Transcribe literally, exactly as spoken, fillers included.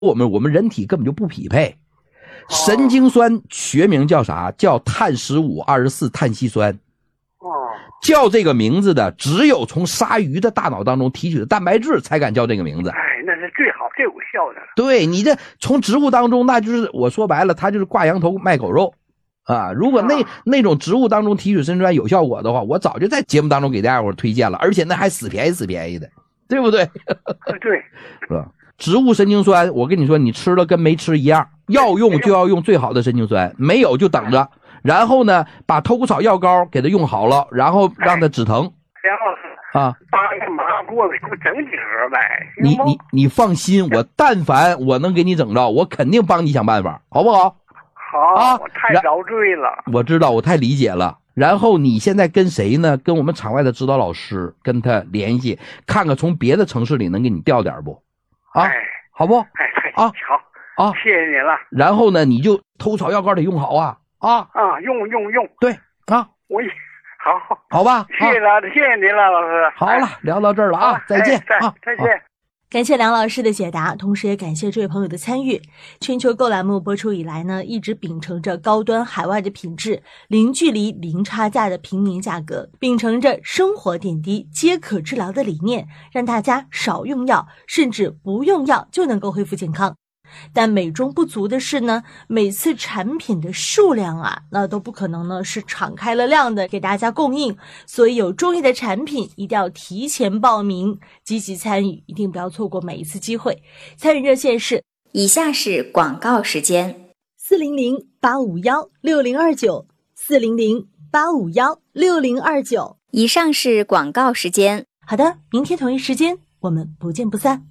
我们我们人体根本就不匹配。神经酸学名叫啥？叫碳十五二十四碳烯酸。叫这个名字的只有从鲨鱼的大脑当中提取的蛋白质才敢叫这个名字。 哎，那是最好最有效的了。 对，你这从植物当中，那就是我说白了，它就是挂羊头卖狗肉啊！如果那、啊、那种植物当中提取神经酸有效果的话，我早就在节目当中给大家伙推荐了，而且那还死便宜死便宜的，对不对？ 对， 是吧？植物神经酸，我跟你说，你吃了跟没吃一样，要用就要用最好的神经酸，没有就等着。然后呢，把头骨草药膏给它用好了，然后让它止疼。 然后啊，把那个麻锅给我整几盒呗。 你你你放心，我但凡我能给你整着，我肯定帮你想办法，好不好？ 好啊，我太遭罪了。 我知道，我太理解了。然后你现在跟谁呢？跟我们场外的指导老师跟他联系，看看从别的城市里能给你调点不？啊， 哎、 好不？ 哎， 啊， 好啊，谢谢你了。 然后呢，你就头草药膏得用好啊。啊啊，用用用， 对啊， 我好， 好吧， 谢谢了，啊、谢谢您了，老师。 好了，聊到这儿了啊，再见、 哎、 啊， 再见。 感谢梁老师的解答，同时也感谢这位朋友的参与。全球购栏目播出以来呢，一直秉承着高端海外的品质，零距离零差价的平民价格，秉承着生活点滴皆可治疗的理念，让大家少用药，甚至不用药就能够恢复健康。但美中不足的是呢，每次产品的数量啊，那都不可能呢是敞开了量的给大家供应，所以有中意的产品一定要提前报名，积极参与，一定不要错过每一次机会。参与热线是以下是广告时间： 四零零八五一六零二九，四零零八五一六零二九。 以上是广告时间。 好的，明天同一时间我们不见不散。